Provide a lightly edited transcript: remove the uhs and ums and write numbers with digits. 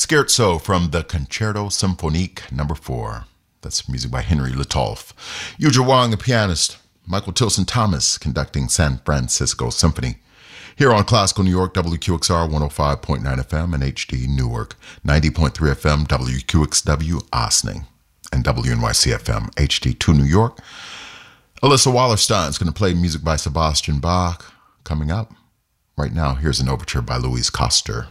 Scherzo from the Concerto Symphonique No. 4. That's music by Henry Letolf. Yuja Wang, a pianist. Michael Tilson Thomas conducting San Francisco Symphony. Here on Classical New York, WQXR 105.9 FM and HD Newark, 90.3 FM WQXW Ossining, and WNYC FM HD2 New York. Alyssa Wallerstein is going to play music by Sebastian Bach coming up. Right now, here's an overture by Louise Koster.